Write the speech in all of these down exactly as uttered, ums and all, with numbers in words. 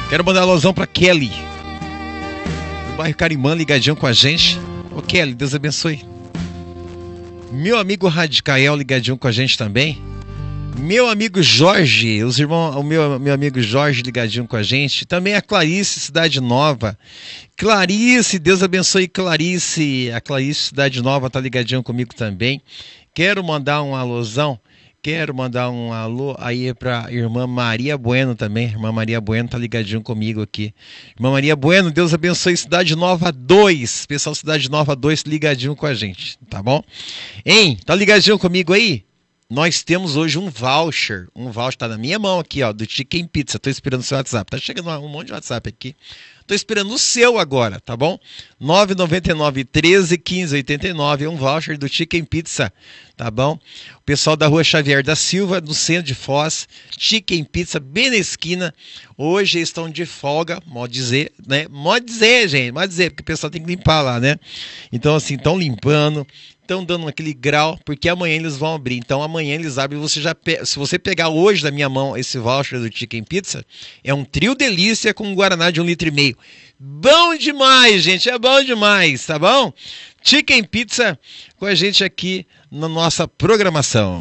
Quero mandar um alusão pra Kelly, do bairro Carimã, ligadinho com a gente. Ô Kelly, Deus abençoe. Meu amigo Radicael, ligadinho com a gente também. Meu amigo Jorge, os irmãos, o meu, meu amigo Jorge ligadinho com a gente. Também a Clarice, Cidade Nova. Clarice, Deus abençoe Clarice. A Clarice, Cidade Nova, tá ligadinho comigo também. Quero mandar um alusão. Quero mandar um alô aí pra irmã Maria Bueno também. Irmã Maria Bueno tá ligadinho comigo aqui. Irmã Maria Bueno, Deus abençoe Cidade Nova dois. Pessoal, Cidade Nova dois ligadinho com a gente, tá bom? Hein? Tá ligadinho comigo aí? Nós temos hoje um voucher. Um voucher tá na minha mão aqui, ó, do Chicken Pizza. Tô esperando o seu WhatsApp. Tá chegando um monte de WhatsApp aqui. Tô esperando o seu agora, tá bom? nove nove nove, treze, quinze, oitenta e nove. É um voucher do Chicken Pizza, tá bom? O pessoal da Rua Xavier da Silva, no centro de Foz. Chicken Pizza, bem na esquina. Hoje eles estão de folga, pode dizer, né? Pode dizer, gente, pode dizer, porque o pessoal tem que limpar lá, né? Então, assim, estão limpando. Estão dando aquele grau, porque amanhã eles vão abrir. Então amanhã eles abrem. Você já pe... Se você pegar hoje da minha mão esse voucher do Chicken Pizza, é um trio delícia com um guaraná de um litro e meio. Bom demais, gente. É bom demais, tá bom? Chicken Pizza com a gente aqui na nossa programação.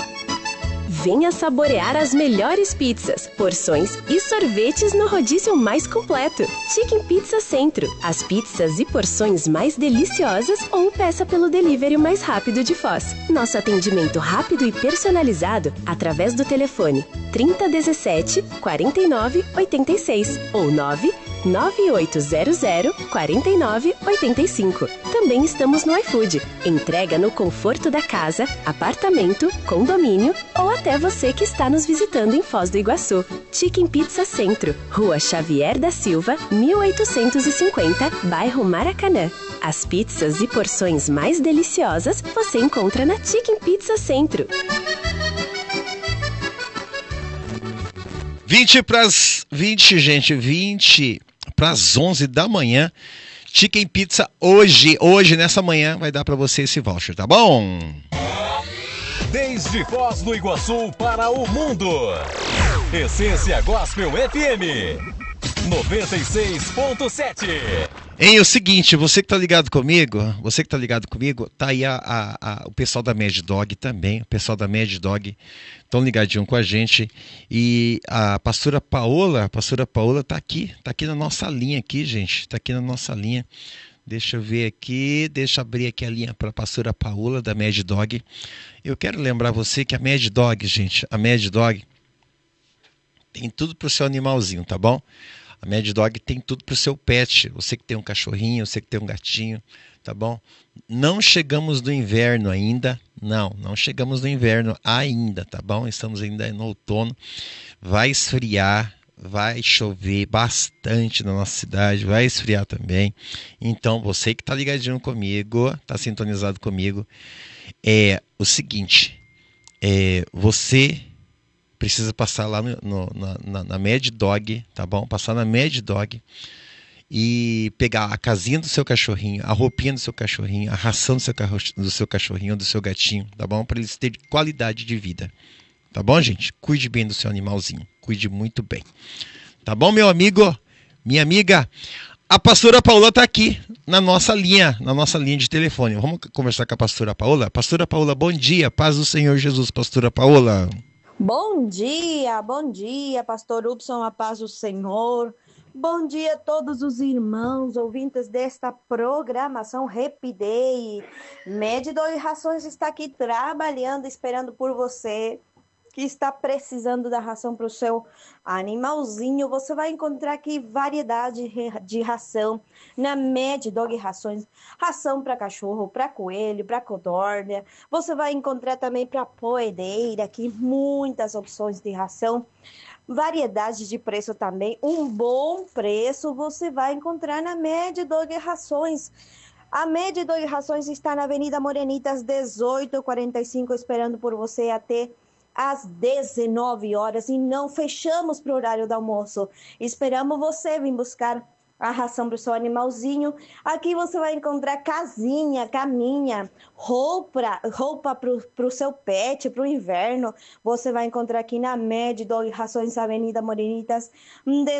Venha saborear as melhores pizzas, porções e sorvetes no rodízio mais completo. Chicken Pizza Centro. As pizzas e porções mais deliciosas ou peça pelo delivery mais rápido de Foz. Nosso atendimento rápido e personalizado através do telefone trinta, dezessete, quarenta e nove, oitenta e seis ou nove nove oito zero zero, quarenta e nove, oitenta e cinco. Também estamos no iFood. Entrega no conforto da casa, apartamento, condomínio ou até você que está nos visitando em Foz do Iguaçu. Chicken Pizza Centro, Rua Xavier da Silva, mil oitocentos e cinquenta, bairro Maracanã. As pizzas e porções mais deliciosas você encontra na Chicken Pizza Centro. vinte para as vinte, gente, vinte para as onze da manhã. Chicken Pizza hoje, hoje nessa manhã vai dar para você esse voucher, tá bom? Desde Foz do Iguaçu para o mundo. Essência Gospel F M noventa e seis ponto sete. Hein, é o seguinte, você que tá ligado comigo, você que tá ligado comigo, tá aí a, a, a, o pessoal da Mad Dog também, o pessoal da Mad Dog estão ligadinho com a gente, e a pastora Paola, a pastora Paola tá aqui, tá aqui na nossa linha aqui, gente, tá aqui na nossa linha. Deixa eu ver aqui, deixa eu abrir aqui a linha para a pastora Paola da Mad Dog. Eu quero lembrar você que a Mad Dog, gente, a Mad Dog tem tudo pro seu animalzinho, tá bom? A Mad Dog tem tudo pro seu pet. Você que tem um cachorrinho, você que tem um gatinho, tá bom? Não chegamos no inverno ainda. Não, não chegamos no inverno ainda, tá bom? Estamos ainda no outono. Vai esfriar, vai chover bastante na nossa cidade, vai esfriar também. Então, você que tá ligadinho comigo, tá sintonizado comigo, é o seguinte, é, você precisa passar lá no, no, na, na Mad Dog, tá bom? Passar na Mad Dog e pegar a casinha do seu cachorrinho, a roupinha do seu cachorrinho, a ração do seu, do seu cachorrinho, do seu gatinho, tá bom? Para eles terem qualidade de vida. Tá bom, gente? Cuide bem do seu animalzinho. Cuide muito bem. Tá bom, meu amigo? Minha amiga? A pastora Paola tá aqui na nossa linha, na nossa linha de telefone. Vamos conversar com a pastora Paola? Pastora Paola, bom dia. Paz do Senhor Jesus, pastora Paola. Bom dia, bom dia, pastor Upson, a paz do Senhor. Bom dia a todos os irmãos, ouvintes desta programação Repidei. Médio e Rações está aqui trabalhando, esperando por você, que está precisando da ração para o seu animalzinho. Você vai encontrar aqui variedade de ração na Mad Dog Rações. Ração para cachorro, para coelho, para codorna. Você vai encontrar também para poedeira aqui muitas opções de ração. Variedade de preço também, um bom preço você vai encontrar na Mad Dog Rações. A Mad Dog Rações está na Avenida Morenitas dezoito quarenta e cinco, esperando por você até às dezenove horas, e não fechamos para o horário do almoço. Esperamos você vir buscar a ração para o seu animalzinho. Aqui você vai encontrar casinha, caminha, roupa, roupa para o seu pet, para o inverno. Você vai encontrar aqui na Mad Dog Rações, Avenida Morenitas